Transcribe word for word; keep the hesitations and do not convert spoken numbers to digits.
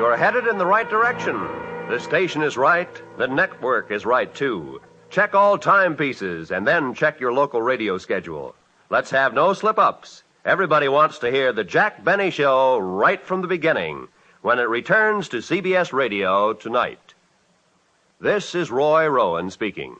You're headed in the right direction. The station is right. The network is right, too. Check all timepieces and then check your local radio schedule. Let's have no slip-ups. Everybody wants to hear the Jack Benny Show right from the beginning when it returns to C B S Radio tonight. This is Roy Rowan speaking.